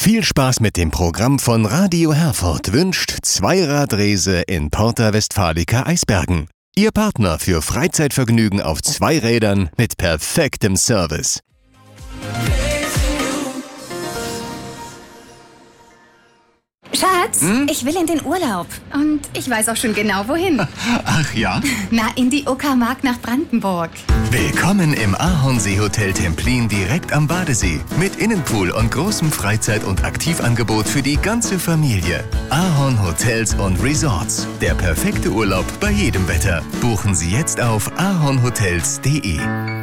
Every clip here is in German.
Viel Spaß mit dem Programm von Radio Herford wünscht Zweiradrese in Porta Westfalica Eisbergen. Ihr Partner für Freizeitvergnügen auf 2 Rädern mit perfektem Service. Schatz, ich will in den Urlaub. Und ich weiß auch schon genau, wohin. Ach ja? Na, in die Uckermark nach Brandenburg. Willkommen im Ahornsee Hotel Templin direkt am Badesee. Mit Innenpool und großem Freizeit- und Aktivangebot für die ganze Familie. Ahorn Hotels und Resorts. Der perfekte Urlaub bei jedem Wetter. Buchen Sie jetzt auf ahornhotels.de.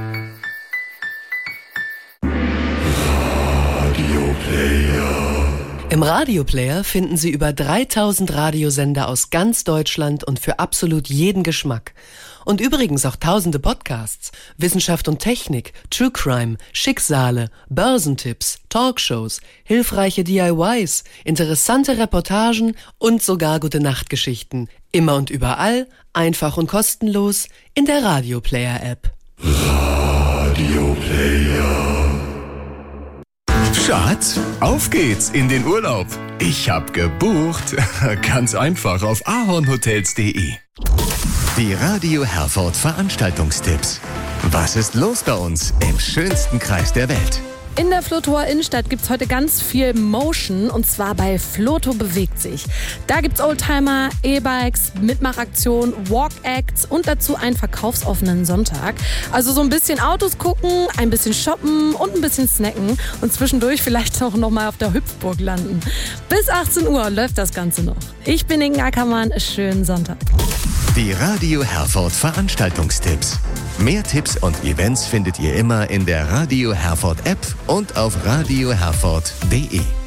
Im Radioplayer finden Sie über 3000 Radiosender aus ganz Deutschland und für absolut jeden Geschmack. Und übrigens auch tausende Podcasts, Wissenschaft und Technik, True Crime, Schicksale, Börsentipps, Talkshows, hilfreiche DIYs, interessante Reportagen und sogar Gute-Nacht-Geschichten. Immer und überall, einfach und kostenlos in der Radioplayer-App. Radioplayer. Schatz, auf geht's in den Urlaub. Ich hab gebucht. Ganz einfach auf ahornhotels.de. Die Radio Herford Veranstaltungstipps. Was ist los bei uns im schönsten Kreis der Welt? In der Flotower Innenstadt gibt's heute ganz viel Motion, und zwar bei Floto bewegt sich. Da gibt's Oldtimer, E-Bikes, Mitmachaktionen, Walk-Acts und dazu einen verkaufsoffenen Sonntag. Also so ein bisschen Autos gucken, ein bisschen shoppen und ein bisschen snacken und zwischendurch vielleicht auch noch mal auf der Hüpfburg landen. Bis 18 Uhr läuft das Ganze noch. Ich bin Inge Ackermann, schönen Sonntag. Die Radio Herford Veranstaltungstipps. Mehr Tipps und Events findet ihr immer in der Radio Herford App und auf radioherford.de.